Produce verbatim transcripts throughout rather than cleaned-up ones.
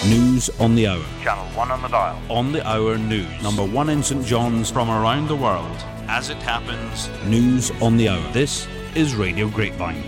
News on the hour. Channel one on the dial. On the hour news. Number one in St John's from around the world. As it happens, news on the hour. This is Radio Grapevine.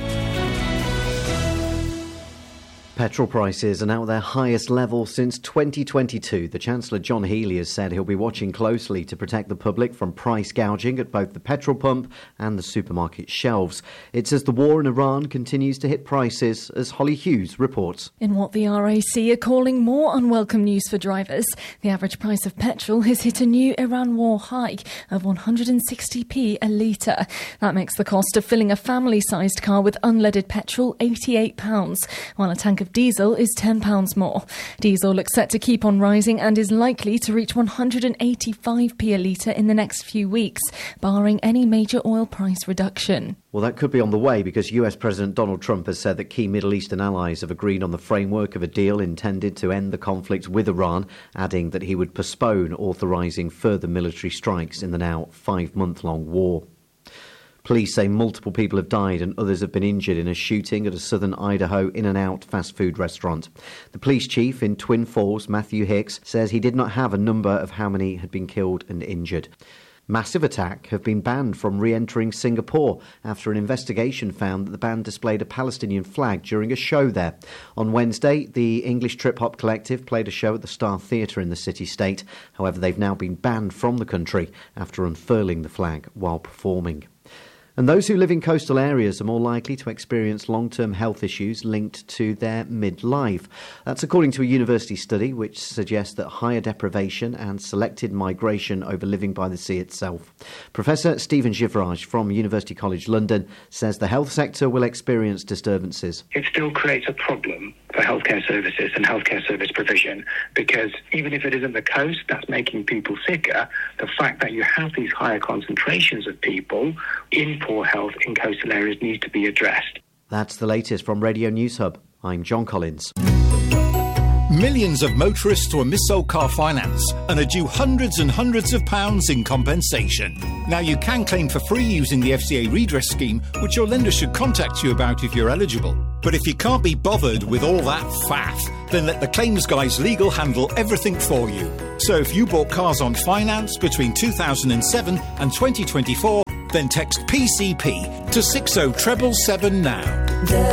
Petrol prices are now at their highest level since twenty twenty-two. The Chancellor John Healey has said he'll be watching closely to protect the public from price gouging at both the petrol pump and the supermarket shelves. It's as the war in Iran continues to hit prices, as Holly Hughes reports. In what the R A C are calling more unwelcome news for drivers, the average price of petrol has hit a new Iran war high of one hundred sixty p a litre. That makes the cost of filling a family-sized car with unleaded petrol eighty-eight pounds, while a tank of diesel is ten pounds more. Diesel looks set to keep on rising and is likely to reach one hundred eighty-five p a litre in the next few weeks, barring any major oil price reduction. Well, that could be on the way because U S President Donald Trump has said that key Middle Eastern allies have agreed on the framework of a deal intended to end the conflict with Iran, adding that he would postpone authorising further military strikes in the now five-month-long war. Police say multiple people have died and others have been injured in a shooting at a southern Idaho In-N-Out fast food restaurant. The police chief in Twin Falls, Matthew Hicks, says he did not have a number of how many had been killed and injured. Massive Attack have been banned from re-entering Singapore after an investigation found that the band displayed a Palestinian flag during a show there. On Wednesday, the English Trip Hop Collective played a show at the Star Theatre in the city-state. However, they've now been banned from the country after unfurling the flag while performing. And those who live in coastal areas are more likely to experience long-term health issues linked to their midlife. That's according to a university study which suggests that higher deprivation and selected migration over living by the sea itself. Professor Stephen Givraj from University College London says the health sector will experience disturbances. It still creates a problem for healthcare services and healthcare service provision because even if it isn't the coast that's making people sicker, the fact that you have these higher concentrations of people in poor health in coastal areas needs to be addressed. That's the latest from Radio News Hub. I'm John Collins. Millions of motorists were mis-sold car finance and are due hundreds and hundreds of pounds in compensation. Now you can claim for free using the F C A redress scheme, which your lender should contact you about if you're eligible. But if you can't be bothered with all that faff, then let the claims guys legal handle everything for you. So if you bought cars on finance between two thousand seven and twenty twenty-four, then text P C P to six oh seven seven seven now.